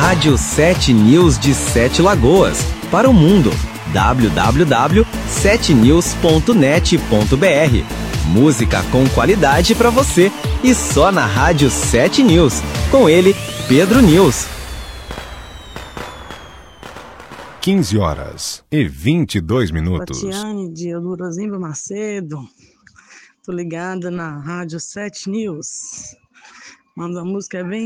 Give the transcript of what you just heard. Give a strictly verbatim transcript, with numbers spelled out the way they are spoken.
Rádio sete News de Sete Lagoas, para o mundo. w w w ponto sete news ponto net ponto b r. Música com qualidade para você e só na Rádio sete News. Com ele, Pedro News. quinze horas e vinte e dois minutos. Tatiane de Eudorosimbo Macedo. Tô ligada na Rádio sete News. Manda a música, é bem